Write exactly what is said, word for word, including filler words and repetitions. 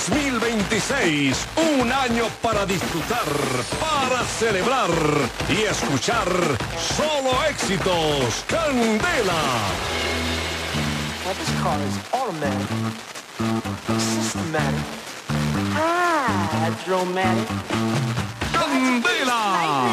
dos mil veintiséis, un año para disfrutar, para celebrar y escuchar solo éxitos. Candela. Well, this car is automatic, systematic, hydromatic. Candela.